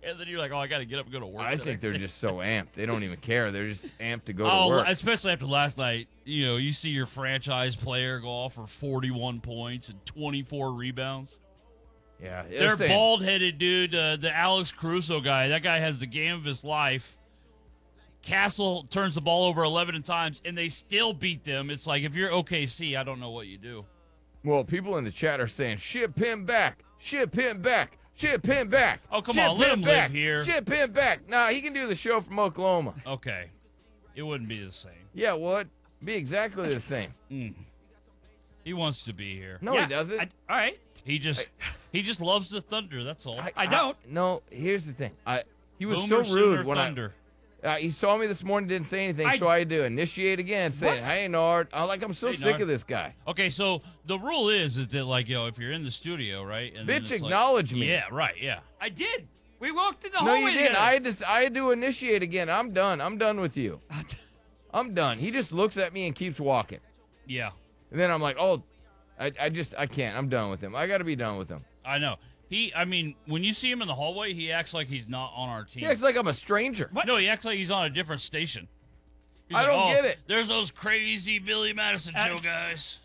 And then you're like, oh, I got to get up and go to work. I think they're just so amped. They don't even care. They're just amped to go to work. Especially after last night. You know, you see your franchise player go off for 41 points and 24 rebounds. Yeah. They're bald-headed, dude. The Alex Caruso guy. That guy has the game of his life. Castle turns the ball over 11 times, and they still beat them. It's like, if you're OKC, I don't know what you do. Well, people in the chat are saying, ship him back. Ship him back. Ship him back. Oh, come on. Let him live here. Ship him back. Nah, he can do the show from Oklahoma. Okay. It wouldn't be the same. Yeah, it would. Be exactly the same. He wants to be here. No, he doesn't. All right. He just loves the Thunder. That's all. I don't. No, here's the thing. He was Boomer so rude Sooner when Thunder. he saw me this morning, didn't say anything, so I had to initiate again, saying, "Hey, Nard." I'm so sick Nard. of this guy. Okay, so the rule is that, like, if you're in the studio, right? And then Bitch, it's acknowledge me. Yeah, right, yeah. I did. We walked in the No, hallway you didn't. together. I had to initiate again. I'm done. I'm done with you. I'm done. He just looks at me and keeps walking. Yeah. And then I'm like, oh, I can't. I'm done with him. I got to be done with him. I know. When you see him in the hallway, he acts like he's not on our team. He acts like I'm a stranger. What? No, he acts like he's on a different station. He's I like, don't get it. There's those crazy Billy Madison show guys.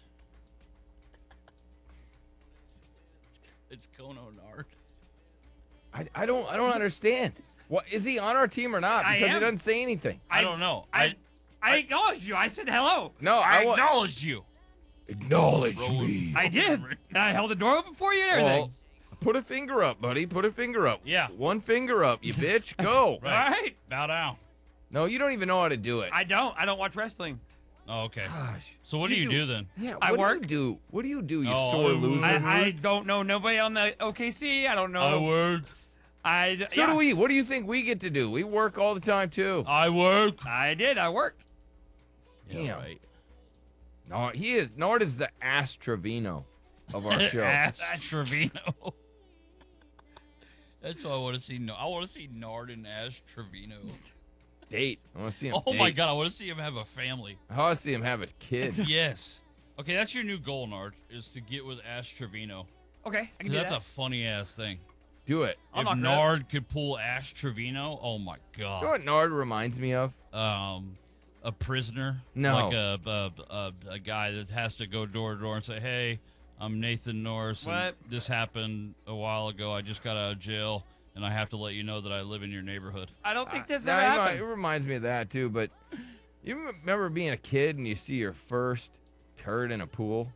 It's Kono Nard. I don't understand. What is he on our team or not? I Because he am. doesn't say anything. I don't know. I acknowledged you. I said hello. No, I I acknowledged you. acknowledge me. I did. And I held the door open for you and everything. Well, put a finger up, buddy. Put a finger up. Yeah. One finger up, you bitch. Go. Right. All right. Bow down. No, you don't even know how to do it. I don't watch wrestling. Oh, okay. Gosh. So what do you do then? Yeah, I what work. do you do? What do you do, you Oh, sore loser? I don't know nobody on the OKC. I don't know. I work. So do we. What do you think we get to do? We work all the time, too. I work. I did. I worked. Yeah, right. No, Nard is the ass Trevino of our show. Ass Trevino. That's what I want to see. I want to see Nard and Ash Trevino. Date. I want to see him Oh my date. God, I want to see him have a family. I want to see him have a kid. Yes. Okay, that's your new goal, Nard, is to get with Ash Trevino. Okay, I can do That's that. a funny ass thing. Do it. I'm If not gonna- Nard could pull Ash Trevino, oh my You know God. what Nard reminds me of? A prisoner. No. Like a guy that has to go door to door and say, hey, I'm Nathan Norris. And What? this happened a while ago. I just got out of jail, and I have to let you know that I live in your neighborhood. I don't think that's Nah, ever it happened. reminds me of that, too. But you remember being a kid and you see your first turd in a pool?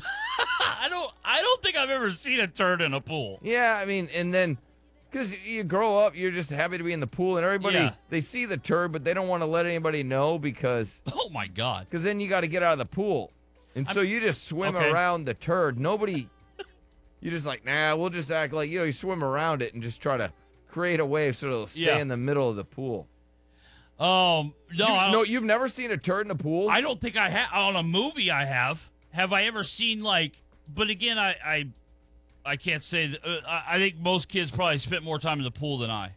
I don't think I've ever seen a turd in a pool. Yeah, I mean, and then because you grow up, you're just happy to be in the pool, and everybody, Yeah. they see the turd, but they don't want to let anybody know because Oh my God. then you got to get out of the pool. And so you just swim okay. around the turd. Nobody, you're just like, nah, we'll just act like, you swim around it and just try to create a wave so it'll stay Yeah. in the middle of the pool. No, I don't, No, you've never seen a turd in a pool? I don't think I have. On a movie, I have. Have I ever seen, like, but again, I can't say that. I think most kids probably spent more time in the pool than I.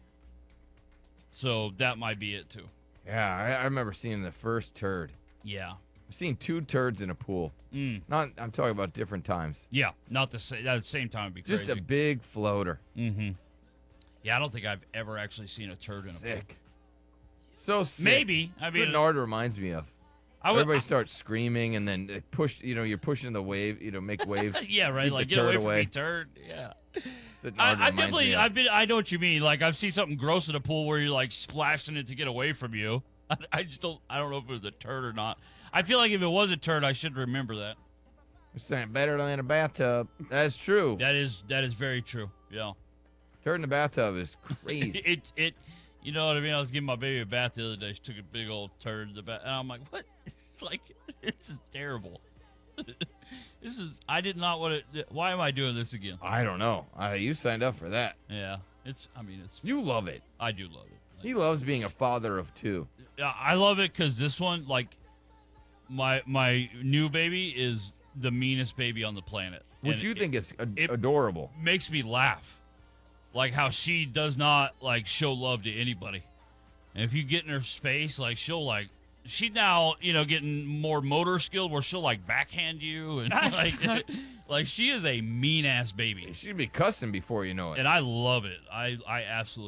So that might be it, too. Yeah, I remember seeing the first turd. Yeah. I've seen 2 turds in a pool. Not, I'm talking about different times. Yeah, not the same. At the same time, it'd be Just crazy. a big floater. Yeah, I don't think I've ever actually seen a turd in a pool. Sick. So sick. Maybe. I That's mean, what Nard reminds me of. I would. Everybody starts screaming, and then they push. You're pushing the wave. Make waves. Yeah, right. Keep like the get turd away from me, turd. Yeah. That's what Nard I reminds me definitely. of. I know what you mean. Like I've seen something gross in a pool where you're like splashing it to get away from you. I just don't. I don't know if it was a turd or not. I feel like if it was a turd, I should remember that. You're saying better than a bathtub. That's true. That is very true. Yeah. Turd in the bathtub is crazy. It. You know what I mean? I was giving my baby a bath the other day. She took a big old turd in the bath, and I'm like, what? Like, this is terrible. This is. I did not want to. Why am I doing this again? I don't know. You signed up for that. Yeah. It's. I mean, it's. You love it. I do love it. He loves being a father of 2. Yeah, I love it because this one, like, my new baby is the meanest baby on the planet. Which And you think is it- adorable. makes me laugh. Like how she does not like show love to anybody. And if you get in her space, like she's now, getting more motor skilled where she'll like backhand you and like she is a mean ass baby. She'd be cussing before you know it. And I love it. I absolutely